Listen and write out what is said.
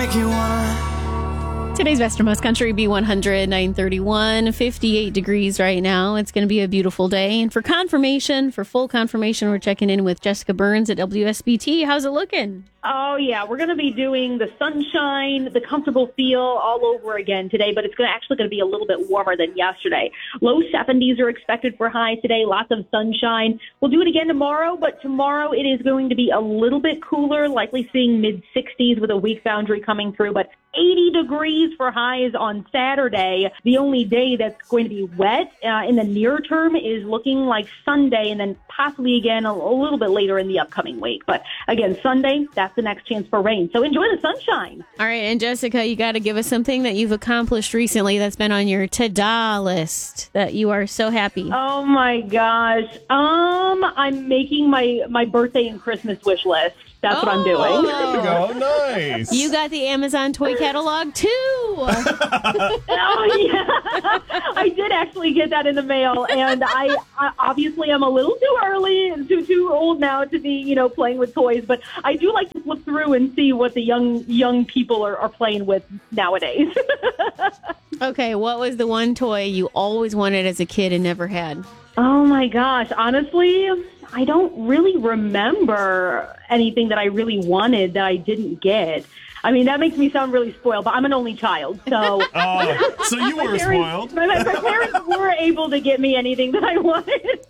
Today's Westernmost Country B100 931, 58 degrees right now. It's going to be a beautiful day. And for full confirmation, we're checking in with Jessica Burns at WSBT. How's it looking? Oh, yeah. We're going to be doing the sunshine, the comfortable feel all over again today, but it's actually going to be a little bit warmer than yesterday. Low 70s are expected for highs today. Lots of sunshine. We'll do it again tomorrow, but tomorrow it is going to be a little bit cooler, likely seeing mid-60s with a weak boundary coming through, but 80 degrees for highs on Saturday. The only day that's going to be wet in the near term is looking like Sunday, and then possibly again a little bit later in the upcoming week. But again, Sunday, that's the next chance for rain. So enjoy the sunshine. All right, and Jessica, you got to give us something that you've accomplished recently that's been on your ta-da list that you are so happy. Oh my gosh. I'm making my birthday and Christmas wish list. That's what I'm doing. There you go. Nice. You got the Amazon toy catalog, too. Oh, yeah. I did actually get that in the mail, and I obviously I'm a little too early and too old now to be, playing with toys, but I do like to flip through and see what the young people are playing with nowadays. Okay, what was the one toy you always wanted as a kid and never had? Oh, my gosh. Honestly, I don't really remember anything that I really wanted that I didn't get. I mean, that makes me sound really spoiled, but I'm an only child, so... So you were spoiled. My parents were able to get me anything that I wanted.